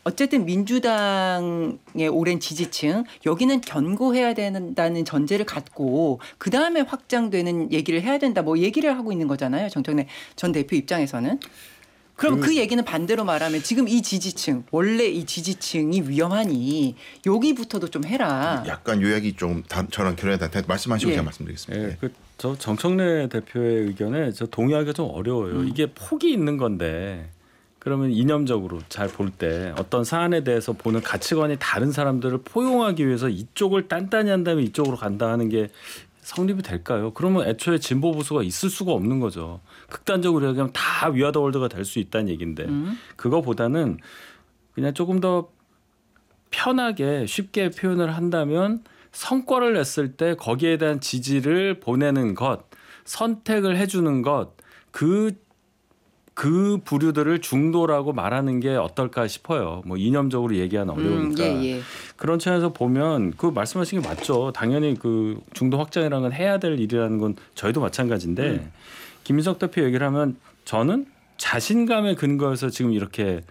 어쨌든 민주당의 오랜 지지층 여기는 견고해야 된다는 전제를 갖고 그다음에 확장되는 얘기를 해야 된다. 뭐 얘기를 하고 있는 거잖아요. 정청래 전 대표 입장에서는. 그럼 그 얘기는 반대로 말하면 지금 이 지지층 원래 이 지지층이 위험하니 여기부터도 좀 해라. 약간 요약이 좀 저랑 결연이 다 말씀하시고 예. 제가 말씀드리겠습니다. 예, 저 정청래 대표의 의견에 저 동의하기가 좀 어려워요. 이게 폭이 있는 건데 그러면 이념적으로 잘 볼 때 어떤 사안에 대해서 보는 가치관이 다른 사람들을 포용하기 위해서 이쪽을 단단히 한 다음에 이쪽으로 간다 하는 게 성립이 될까요? 그러면 애초에 진보 보수가 있을 수가 없는 거죠. 극단적으로 얘기하면 다 위아더 월드가 될 수 있다는 얘기인데 그거보다는 그냥 조금 더 편하게 쉽게 표현을 한다면 성과를 냈을 때 거기에 대한 지지를 보내는 것, 선택을 해주는 것, 그 부류들을 중도라고 말하는 게 어떨까 싶어요. 뭐 이념적으로 얘기하는 어려우니까. 예. 그런 차원에서 보면 그 말씀하신 게 맞죠. 당연히 그 중도 확장이라는 건 해야 될 일이라는 건 저희도 마찬가지인데 김민석 대표 얘기를 하면 저는 자신감에 근거해서 지금 이렇게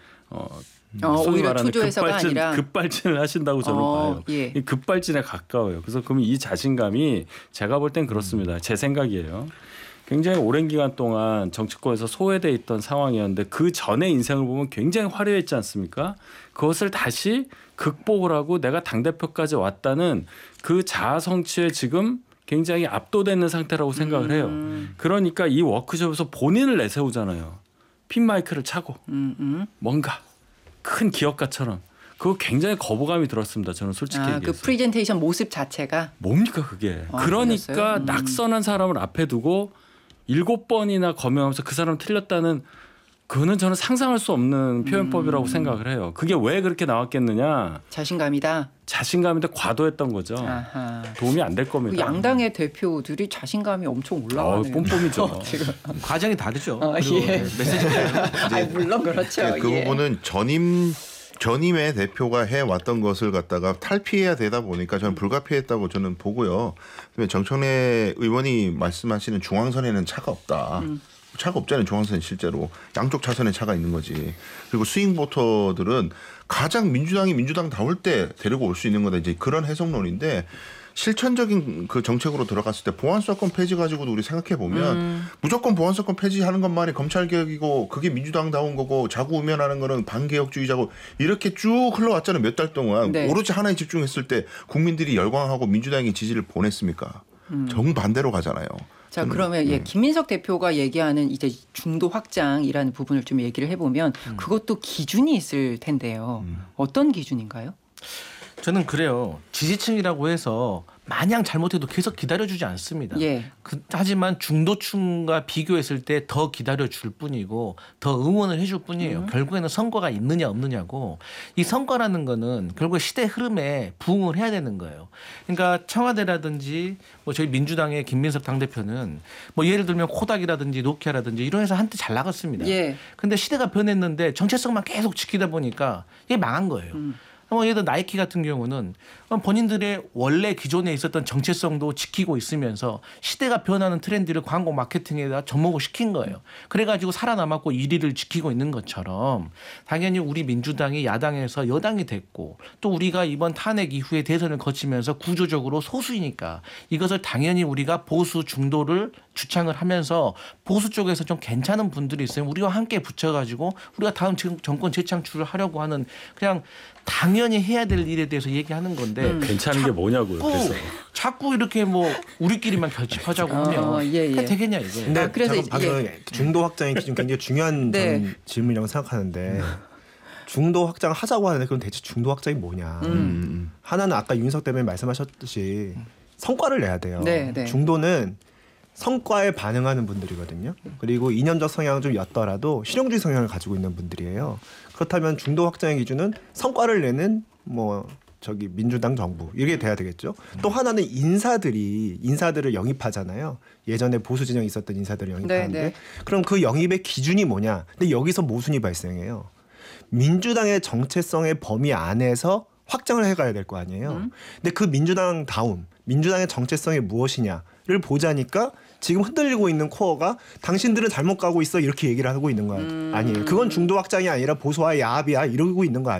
오히려 투조해서가 아니라 급발진을 하신다고 저는 봐요. 예. 급발진에 가까워요. 그래서 그러면 이 자신감이 제가 볼 땐 그렇습니다. 제 생각이에요. 굉장히 오랜 기간 동안 정치권에서 소외돼 있던 상황이었는데 그 전의 인생을 보면 굉장히 화려했지 않습니까? 그것을 다시 극복을 하고 내가 당대표까지 왔다는 그 자아 성취에 지금 굉장히 압도되는 상태라고 생각을 해요. 그러니까 이 워크숍에서 본인을 내세우잖아요. 핀 마이크를 차고 뭔가 큰 기업가처럼 그거 굉장히 거부감이 들었습니다. 저는 솔직히 얘기해서. 그 프레젠테이션 모습 자체가 뭡니까 그게. 그러니까 그랬어요? 낙선한 사람을 앞에 두고 7번이나 거명하면서 그 사람 틀렸다는 그거는 저는 상상할 수 없는 표현법이라고 생각을 해요. 그게 왜 그렇게 나왔겠느냐. 자신감이다. 자신감인데 과도했던 거죠. 아하. 도움이 안 될 겁니다. 그 양당의 대표들이 자신감이 엄청 올라가네요. 뽐뽐이죠. 지금. 과정이 다르죠. 예. 메시지가 물론 그렇죠. 그 부분은 전임의 대표가 해왔던 것을 갖다가 탈피해야 되다 보니까 저는 불가피했다고 저는 보고요. 그다음에 정청래 의원이 말씀하시는 중앙선에는 차가 없다. 차가 없잖아요. 중앙선에 실제로. 양쪽 차선에 차가 있는 거지. 그리고 스윙 보터들은 가장 민주당 나올 때 데리고 올 수 있는 거다. 이제 그런 해석론인데 실천적인 그 정책으로 들어갔을 때 보안수사권 폐지 가지고도 우리 생각해 보면 무조건 보안수사권 폐지하는 것만이 검찰개혁이고 그게 민주당다운 거고 자구우면하는 거는 반개혁주의자고 이렇게 쭉 흘러왔잖아요. 몇 달 동안. 네. 오로지 하나에 집중했을 때 국민들이 열광하고 민주당의 지지를 보냈습니까? 정반대로 가잖아요. 자, 그러면 김민석 대표가 얘기하는 이제 중도 확장이라는 부분을 좀 얘기를 해보면 그것도 기준이 있을 텐데요. 어떤 기준인가요? 저는 그래요. 지지층이라고 해서 마냥 잘못해도 계속 기다려주지 않습니다. 예. 하지만 중도층과 비교했을 때 더 기다려줄 뿐이고 더 응원을 해줄 뿐이에요. 결국에는 성과가 있느냐 없느냐고. 이 성과라는 거는 결국에 시대 흐름에 부응을 해야 되는 거예요. 그러니까 청와대라든지 뭐 저희 민주당의 김민석 당대표는 뭐 예를 들면 코닥이라든지 노키아라든지 이런 회사 한때 잘 나갔습니다. 예. 근데 시대가 변했는데 정체성만 계속 지키다 보니까 이게 망한 거예요. 뭐 예를 들어 나이키 같은 경우는 본인들의 원래 기존에 있었던 정체성도 지키고 있으면서 시대가 변하는 트렌드를 광고 마케팅에다 접목을 시킨 거예요. 그래가지고 살아남았고 1위를 지키고 있는 것처럼 당연히 우리 민주당이 야당에서 여당이 됐고 또 우리가 이번 탄핵 이후에 대선을 거치면서 구조적으로 소수이니까 이것을 당연히 우리가 보수 중도를 주창을 하면서 보수 쪽에서 좀 괜찮은 분들이 있으면 우리와 함께 붙여가지고 우리가 다음 정권 재창출을 하려고 하는 그냥 당연히 해야 될 일에 대해서 얘기하는 건데 괜찮은 게 뭐냐고요. 그래서 자꾸 이렇게 뭐 우리끼리만 결집하자고 하면 예. 되겠냐 이게. 근데 그래서 제가 방금 중도 확장의 기준 굉장히 중요한 네. 저는 질문이라고 생각하는데 중도 확장을 하자고 하는데 그럼 대체 중도 확장이 뭐냐. 하나는 아까 윤석 대변인 말씀하셨듯이 성과를 내야 돼요. 네. 중도는 성과에 반응하는 분들이거든요. 그리고 이념적 성향은 좀 였더라도 실용주의 성향을 가지고 있는 분들이에요. 그렇다면 중도 확장의 기준은 성과를 내는 민주당 정부 이게 돼야 되겠죠. 또 하나는 인사들을 영입하잖아요. 예전에 보수 진영이 있었던 인사들을 영입하는데 네. 그럼 그 영입의 기준이 뭐냐? 근데 여기서 모순이 발생해요. 민주당의 정체성의 범위 안에서 확장을 해가야 될 거 아니에요. 근데 그 민주당의 정체성이 무엇이냐를 보자니까 지금 흔들리고 있는 코어가 당신들은 잘못 가고 있어 이렇게 얘기를 하고 있는 거 아니에요. 그건 중도 확장이 아니라 보수와 야합이야 이러고 있는 거 아니에요.